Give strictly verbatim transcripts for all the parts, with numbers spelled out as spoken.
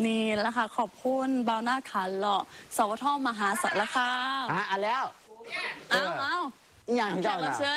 นี่แหละค่ะขอบคุณเบาหน้าขาหล่อสวทมหาสารคามอ่ะอ่ะแล้วอ้าวอ้าวอีหยังของแขเจ้ากรับน่ะเชิญ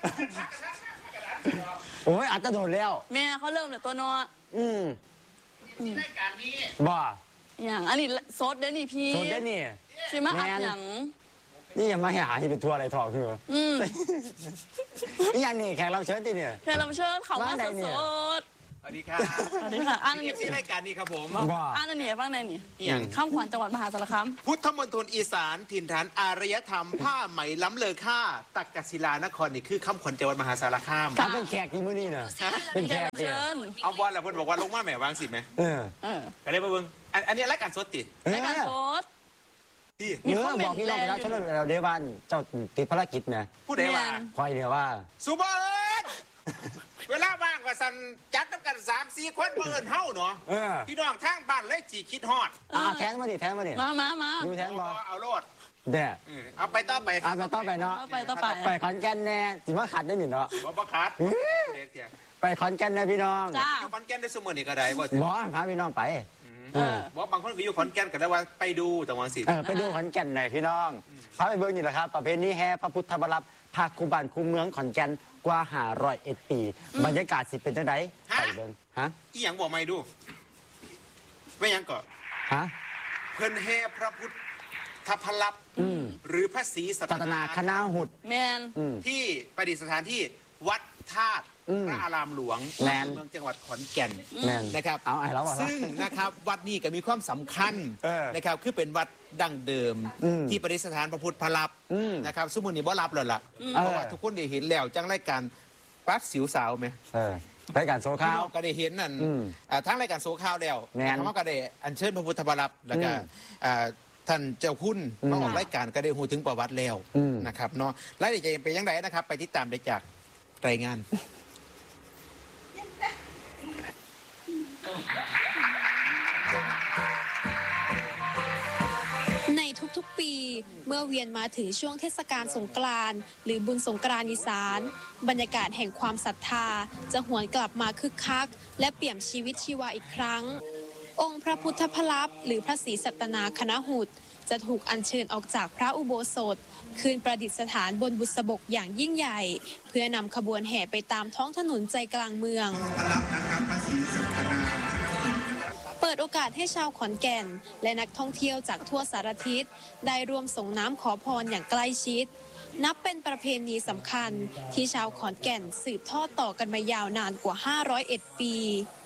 โอ้ยอาจจะโดนแล้วแม่เขาเริ่มเลยตัวเนออืมบ่อย่างอันนี้โซดเด้อนี่พี่โซนได้นี่ใช่ไหมอัดอย่างนี่ยังมาหาที่เป็นทัวร์อะไรทองคืออืมอีหยังนี่แขกรับเชิญที่เนี่ยแขกรับเชิญเขามาว่าไหนสเนี่ยดสวัสดีครับๆสวัสดีค่ะอ่านอันเอนี้ฟซีรายการนี้ครับผมบ่อ่านอันนี้บ้างในนี่อหย่างข้ามขวัญจังหวัดมหาสารคามพุทธมณฑลอีสานถิ่นฐานอารยธรรม ผ้าไหมล้ำเลอค่า ตักกศิลานครนี่คือคำขวัญจังหวัดมหาสารคามค่ะถ้าเป็นแขกที่มื้อนี้น่ะเป็นแขแขกกรับเนี่ยเชิญเอาบอลแหละเพิ่นบอกว่าลงมาแหม่วางสิไหมเออเออก็เลยมาเบิ่งอันอันนี้รายการสดติเอรายการอโซดที่มีเนื้อคอมเมนต์บอกพี่น้องแล้วประชาชนเราเดี๋ยววันเจ้าติดภารกิจนะผู้ใดว่าคอยเดียวว่าสุบลเวลาว่างก็สั่นจัดน้ำกันสามสี่คนเบิ่นเฮาเนาะเออพี่น้องทางบ้านเลยจีคิดฮอดอ่าแทงมาดิแทงมาดิมามามาดูแทงบอเอาโลดเด้อเออเอาไปต่อไปอ่ามาต่อไปเนาะต่อไปต่อไปไปขอนแก่นแน่สิว่าขัดได้หนิเนาะบ่บ่ขาดเด็กเถียงไปขอนแก่นนะพี่น้องจ้าอยู่ขอนแก่นได้เสมอนี่ก็ได้บ่บอพาพี่น้องไปเออบ่บางคนก็อยู่ขอนแก่นก็ได้ว่าไปดูแต่ว่าสิเออไปดูขอนแก่นหน่อยพี่น้องพาไปเบิ่งนี่แหละครับประเพณีแห่พระพุทธบารมีภาคคูบานคูเมืองขอนแก่นกว่าห้าร้อยเอ็ดปี บรรยากาศสิเป็นจังไดไปเบิ่งฮะอีหยังบอกไม่ดูไม่หยังก่อนฮะเพิ่นแห่พระพุทธพลับอืมหรือพระศรีสัศาสนาคณะหุดแมนอืมที่ประดิษฐานที่วัดธาตุอืมพระอารามหลวงแม่นเมืองจังหวัดขอนแก่นแม่นนะครับเอาไอ้เราอะซึ่งนะครับวัดนี้ก็มีความสำคัญเออนะครับคือเป็นวัดดั้งเดิมอืมที่ประดิษฐานพระพุทธพลับอืมนะครับสมมุตินี่บ่รับแล้วล่ะเออเพราะว่าทุกคนได้เห็นแล้วจังรายการปัดสิวสาวไหมเออไปการโซพี่ข้าวน้องก็ได้เห็นนั่นอืมอ่าทั้งรายการโซข้าวแล้วแม่นทั้งก็ได้อัญเชิญพระพุทธบารมีแล้วก็อืมอ่าท่านเจ้าคุณอืมมาออกรายการก็ได้หูถึงประวัติแล้วอืมนะครับเนาะรายละเอียดจะเป็นยังไงนะครับ ไปติดตามได้จากรายงานในทุกๆปีเมื่อเวียนมาถึงช่วงเทศกาลสงกรานต์หรือบุญสงกรานต์อีสานบรรยากาศแห่งความศรัทธาจะหวนกลับมาคึกคัก และเปี่ยมชีวิตชีวาอีกครั้ง องค์พระพุทธพลับหรือพระศรีสัตนาคณหุตจะถูกอัญเชิญออกจากพระอุโบสถ คืนประดิษฐานบนบุษบกอย่างยิ่งใหญ่ เพื่อนำขบวนแห่ไปตามท้องถนนใจกลางเมือง เปิดโอกาสให้ชาวขอนแก่น และนักท่องเที่ยวจากทั่วสารทิศได้ร่วมส่งน้ำขอพรอย่างใกล้ชิด นับเป็นประเพณีสำคัญที่ชาวขอนแก่นสืบทอดต่อกันมายาวนานกว่าห้าร้อยเอ็ดปี